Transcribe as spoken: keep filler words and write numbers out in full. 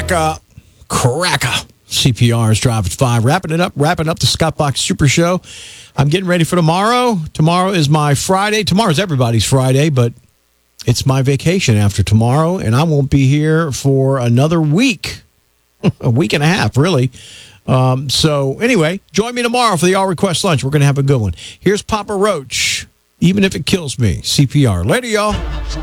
Cracker. Cracker. C P R is Drive at five. Wrapping it up, wrapping up the Scott Box Super Show. I'm getting ready for tomorrow. Tomorrow is my Friday. Tomorrow's everybody's Friday, but it's my vacation after tomorrow, and I won't be here for another week. A week and a half, really. Um, so, anyway, join me tomorrow for the All Request Lunch. We're going to have a good one. Here's Papa Roach. Even if it kills me. C P R. Later, y'all.